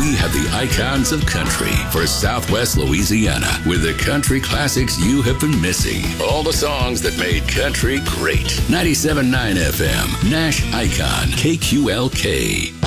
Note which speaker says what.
Speaker 1: We have the icons of country for Southwest Louisiana with the country classics you have been missing. All the songs that made country great. 97.9 FM, Nash Icon, KQLK.